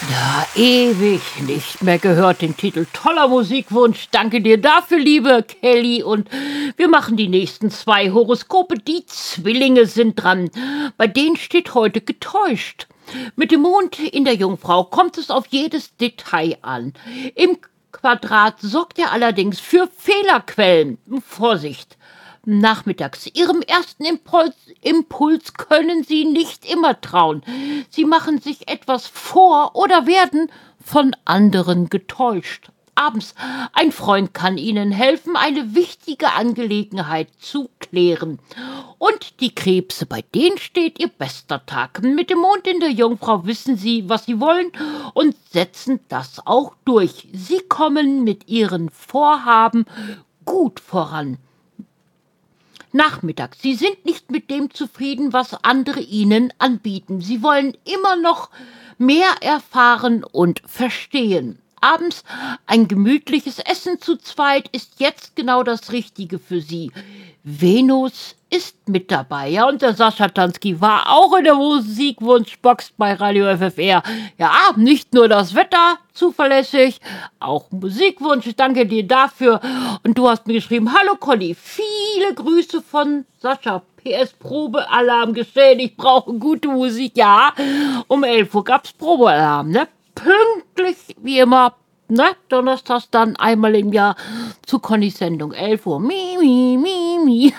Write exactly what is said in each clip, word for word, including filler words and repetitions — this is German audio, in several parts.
Ja, ewig nicht mehr gehört den Titel. Toller Musikwunsch. Danke dir dafür, liebe Kelly. Und wir machen die nächsten zwei Horoskope. Die Zwillinge sind dran. Bei denen steht heute getäuscht. Mit dem Mond in der Jungfrau kommt es auf jedes Detail an. Im Quadrat sorgt er allerdings für Fehlerquellen. Vorsicht! Nachmittags. Ihrem ersten Impuls, Impuls können Sie nicht immer trauen. Sie machen sich etwas vor oder werden von anderen getäuscht. Abends. Ein Freund kann Ihnen helfen, eine wichtige Angelegenheit zu klären. Und die Krebse, bei denen steht Ihr bester Tag. Mit dem Mond in der Jungfrau wissen Sie, was Sie wollen und setzen das auch durch. Sie kommen mit Ihren Vorhaben gut voran. Nachmittag. Sie sind nicht mit dem zufrieden, was andere Ihnen anbieten. Sie wollen immer noch mehr erfahren und verstehen. Abends ein gemütliches Essen zu zweit ist jetzt genau das Richtige für Sie. Venus ist mit dabei. Ja, und der Sascha Tansky war auch in der Musikwunschbox bei Radio F F R. Ja, nicht nur das Wetter zuverlässig, auch Musikwunsch. Danke dir dafür. Und du hast mir geschrieben, hallo Conny, viele Grüße von Sascha. P S Probealarm geschehen, ich brauche gute Musik. Ja, um elf Uhr gab's Probealarm, ne? Pünktlich wie immer. Ne, donnerstags dann einmal im Jahr zu Connys Sendung, elf Uhr. Mi, mi, mi, mi.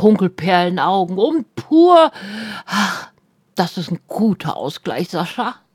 Funkelperlenaugen und pur. Ach, das ist ein guter Ausgleich, Sascha.